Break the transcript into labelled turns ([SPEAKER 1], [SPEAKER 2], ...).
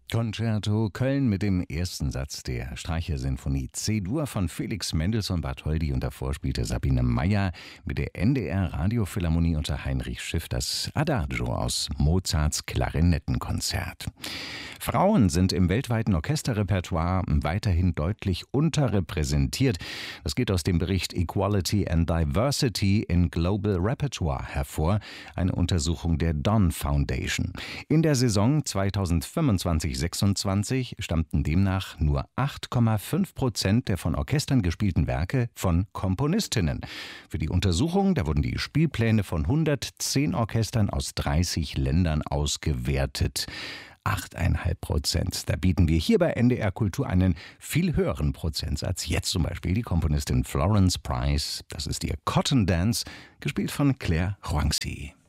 [SPEAKER 1] Concerto Köln mit dem ersten Satz der Streichersinfonie C-Dur von Felix Mendelssohn Bartholdy, und davor spielte Sabine Meyer mit der NDR Radiophilharmonie unter Heinrich Schiff das Adagio aus Mozarts Klarinettenkonzert. Frauen sind im weltweiten Orchesterrepertoire weiterhin deutlich unterrepräsentiert. Das geht aus dem Bericht Equality and Diversity in Global Repertoire hervor, eine Untersuchung der Don Foundation. In der Saison 2025/26 stammten demnach nur 8,5% der von Orchestern gespielten Werke von Komponistinnen. Für die Untersuchung, da wurden die Spielpläne von 110 Orchestern aus 30 Ländern ausgewertet. 8,5%. Da bieten wir hier bei NDR Kultur einen viel höheren Prozentsatz. Jetzt zum Beispiel die Komponistin Florence Price. Das ist ihr Cotton Dance, gespielt von Claire Huangzi.